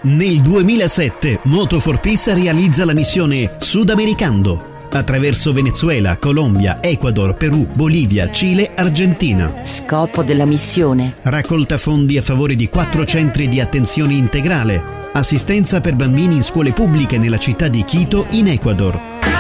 Nel 2007 Moto for Peace realizza la missione Sudamericando attraverso Venezuela, Colombia, Ecuador, Perù, Bolivia, Cile, Argentina. Scopo della missione: raccolta fondi a favore di 4 centri di attenzione integrale, assistenza per bambini in scuole pubbliche nella città di Quito in Ecuador.